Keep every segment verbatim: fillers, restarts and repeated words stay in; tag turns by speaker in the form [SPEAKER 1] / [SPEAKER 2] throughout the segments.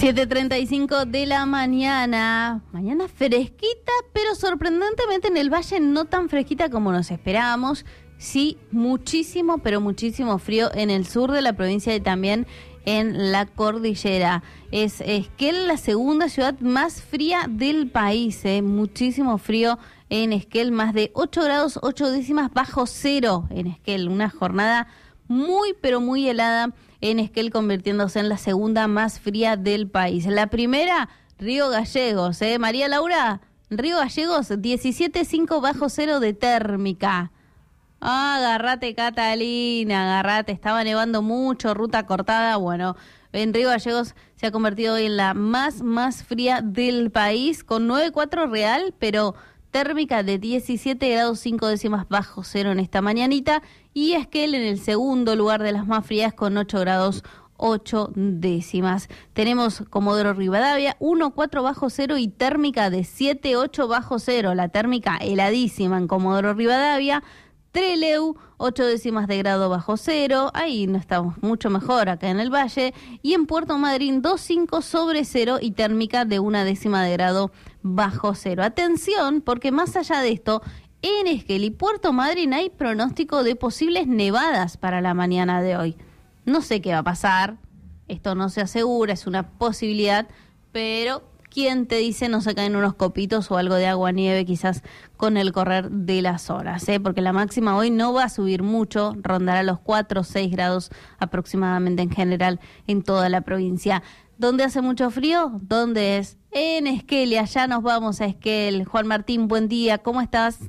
[SPEAKER 1] siete treinta y cinco de la mañana, mañana fresquita, pero sorprendentemente en el valle no tan fresquita como nos esperábamos. Sí, muchísimo, pero muchísimo frío en el sur de la provincia y también en la cordillera. Es Esquel la segunda ciudad más fría del país, ¿eh? Muchísimo frío en Esquel, más de ocho grados, ocho décimas bajo cero en Esquel. Una jornada muy, pero muy helada en Esquel, convirtiéndose en la segunda más fría del país. La primera, Río Gallegos, ¿eh? María Laura, Río Gallegos, diecisiete punto cinco bajo cero de térmica. Ah, agarrate, Catalina, agarrate, estaba nevando mucho, ruta cortada. Bueno, en Río Gallegos se ha convertido hoy en la más, más fría del país, con nueve coma cuatro real, pero térmica de diecisiete grados cinco décimas bajo cero en esta mañanita, y Esquel en el segundo lugar de las más frías con ocho grados ocho décimas. Tenemos Comodoro Rivadavia, uno coma cuatro bajo cero y térmica de siete coma ocho bajo cero, la térmica heladísima en Comodoro Rivadavia. Trelew, ocho décimas de grado bajo cero, ahí no estamos mucho mejor acá en el valle, y en Puerto Madryn dos coma cinco sobre cero y térmica de una décima de grado bajo cero. Atención, porque más allá de esto, en Esquel y Puerto Madryn hay pronóstico de posibles nevadas para la mañana de hoy. No sé qué va a pasar, esto no se asegura, es una posibilidad, pero ¿quién te dice no se caen unos copitos o algo de agua nieve quizás con el correr de las horas? ¿eh? Porque la máxima hoy no va a subir mucho, rondará los cuatro o seis grados aproximadamente en general en toda la provincia. ¿Dónde hace mucho frío? ¿Dónde es? En Esquel, y allá nos vamos a Esquel. Juan Martín, buen día, ¿cómo estás?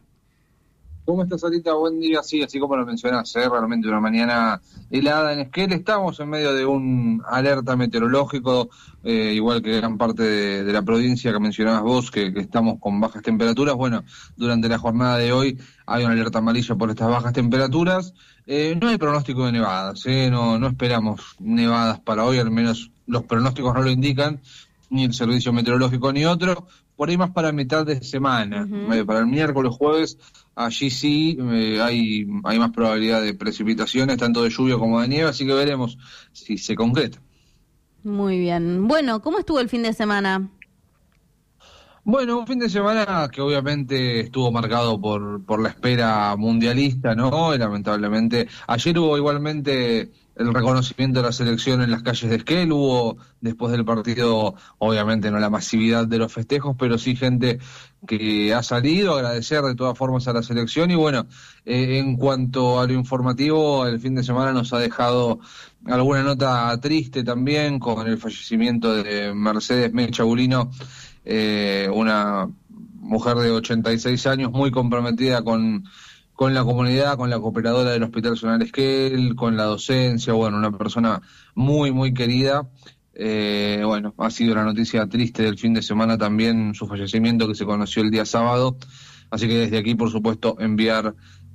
[SPEAKER 2] ¿Cómo estás, Sarita? Buen día. Sí, así como lo mencionas, ¿eh? Realmente una mañana helada en Esquel. Estamos en medio de un alerta meteorológico, eh, igual que gran parte de, de la provincia que mencionabas vos, que, que estamos con bajas temperaturas. Bueno, durante la jornada de hoy hay una alerta amarilla por estas bajas temperaturas. Eh, no hay pronóstico de nevadas, ¿eh? no, no esperamos nevadas para hoy, al menos los pronósticos no lo indican, ni el servicio meteorológico ni otro. Por ahí más para mitad de semana, uh-huh. eh, para el miércoles, jueves, allí sí eh, hay, hay más probabilidad de precipitaciones, tanto de lluvia como de nieve, así que veremos si se concreta.
[SPEAKER 1] Muy bien. Bueno, ¿cómo estuvo el fin de semana?
[SPEAKER 2] Bueno, un fin de semana que obviamente estuvo marcado por, por la espera mundialista, ¿no? Y lamentablemente, ayer hubo igualmente el reconocimiento de la selección en las calles de Esquel, hubo después del partido, obviamente no la masividad de los festejos, pero sí gente que ha salido a agradecer de todas formas a la selección. Y bueno, eh, en cuanto a lo informativo, el fin de semana nos ha dejado alguna nota triste también con el fallecimiento de Mercedes Mecha Bulino, eh, una mujer de ochenta y seis años muy comprometida con con la comunidad, con la cooperadora del Hospital Zonal Esquel, con la docencia, bueno, una persona muy, muy querida. Eh, bueno, ha sido la noticia triste del fin de semana también su fallecimiento, que se conoció el día sábado. Así que desde aquí, por supuesto, enviar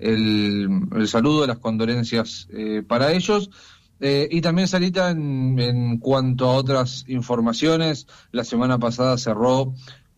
[SPEAKER 2] el, el saludo, las condolencias eh, para ellos. Eh, y también, Sarita, en, en cuanto a otras informaciones, la semana pasada cerró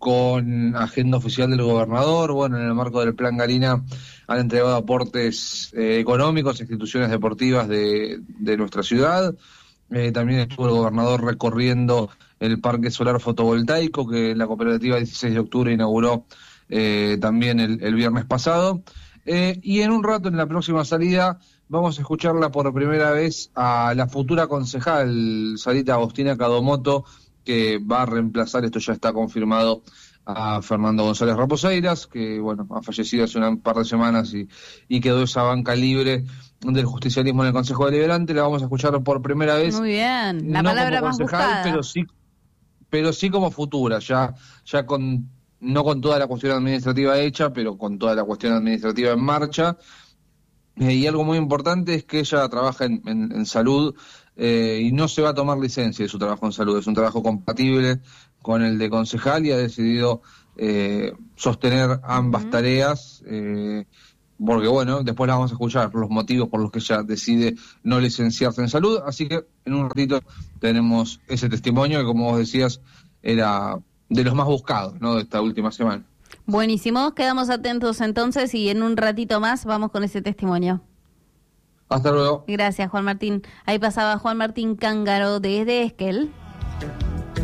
[SPEAKER 2] con agenda oficial del gobernador. Bueno, en el marco del Plan Galina han entregado aportes eh, económicos a instituciones deportivas de, de nuestra ciudad. Eh, también estuvo el gobernador recorriendo el parque solar fotovoltaico que la cooperativa dieciséis de octubre inauguró eh, también el, el viernes pasado. Eh, y en un rato, en la próxima salida, vamos a escucharla por primera vez a la futura concejal, Sarita Agostina Cadomoto, que va a reemplazar, esto ya está confirmado, a Fernando González Raposeiras, que bueno, ha fallecido hace un par de semanas y, y quedó esa banca libre del justicialismo en el Consejo Deliberante. La vamos a escuchar por primera vez.
[SPEAKER 1] Muy bien, la
[SPEAKER 2] no
[SPEAKER 1] palabra
[SPEAKER 2] como
[SPEAKER 1] más
[SPEAKER 2] concejal,
[SPEAKER 1] buscada.
[SPEAKER 2] pero sí, pero sí como futura, ya, ya con, no con toda la cuestión administrativa hecha, pero con toda la cuestión administrativa en marcha. Eh, y algo muy importante es que ella trabaja en, en, en salud, eh, y no se va a tomar licencia de su trabajo en salud. Es un trabajo compatible con el de concejal y ha decidido eh, sostener ambas uh-huh. tareas, eh, porque bueno, después la vamos a escuchar los motivos por los que ella decide no licenciarse en salud. Así que en un ratito tenemos ese testimonio que, como vos decías, era de los más buscados, ¿no?, de esta última semana.
[SPEAKER 1] Buenísimo, quedamos atentos entonces y en un ratito más vamos con ese testimonio.
[SPEAKER 2] Hasta luego.
[SPEAKER 1] Gracias, Juan Martín. Ahí pasaba Juan Martín Cángaro desde Esquel.